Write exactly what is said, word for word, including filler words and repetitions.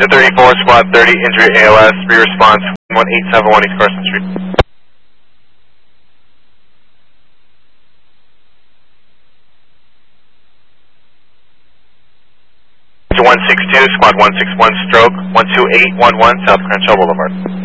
to thirty-four, Squad thirty, injury A L S, re-response one eight seven one East Carson Street. To one six two, Squad one six one, stroke one two eight one one, South Crenshaw Boulevard.